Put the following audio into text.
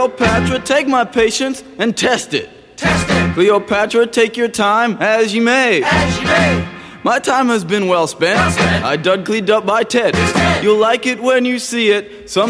Cleopatra, take my patience and test it. Test it. Cleopatra, take your time as you may. As you may. My time has been well spent. Well spent. I dug cleaned up by Ted. Ted. You'll like it when you see it. Some